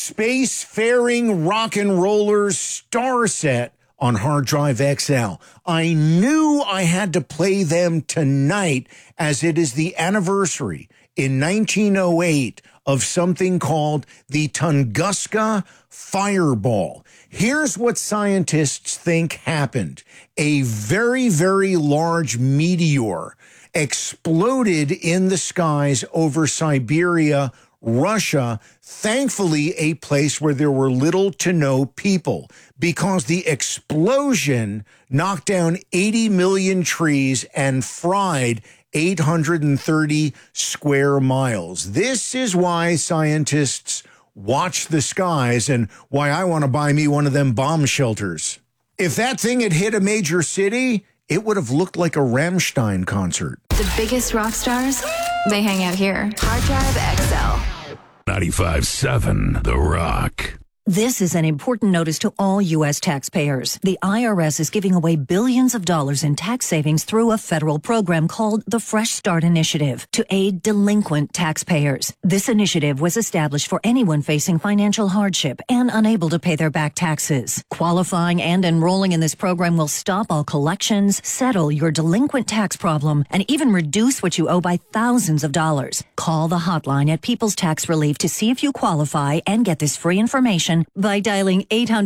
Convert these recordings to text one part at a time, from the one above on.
Spacefaring rock and rollers star set on Hard Drive XL. I knew I had to play them tonight as it is the anniversary in 1908 of something called the Tunguska Fireball. Here's what scientists think happened. A very, very large meteor exploded in the skies over Siberia, Russia, thankfully a place where there were little to no people, because the explosion knocked down 80 million trees and fried 830 square miles. This is why scientists watch the skies and why I want to buy me one of them bomb shelters. If that thing had hit a major city, it would have looked like a Rammstein concert. The biggest rock stars, they hang out here. Hard Drive XL. 95.7 The Rock. This is an important notice to all U.S. taxpayers. The IRS is giving away billions of dollars in tax savings through a federal program called the Fresh Start Initiative to aid delinquent taxpayers. This initiative was established for anyone facing financial hardship and unable to pay their back taxes. Qualifying and enrolling in this program will stop all collections, settle your delinquent tax problem, and even reduce what you owe by thousands of dollars. Call the hotline at People's Tax Relief to see if you qualify and get this free information by dialing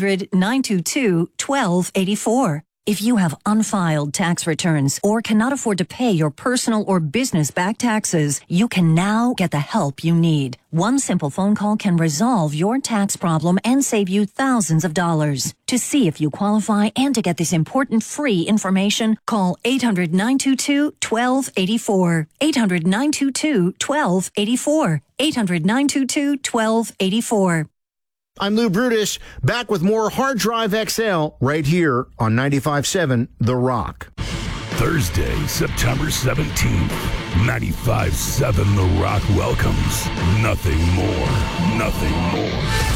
800-922-1284. If you have unfiled tax returns or cannot afford to pay your personal or business back taxes, you can now get the help you need. One simple phone call can resolve your tax problem and save you thousands of dollars. To see if you qualify and to get this important free information, call 800-922-1284. 800-922-1284. 800-922-1284. I'm Lou Brutus, back with more Hard Drive XL right here on 95.7 The Rock. Thursday, September 17th, 95.7 The Rock welcomes Nothing More, Nothing More.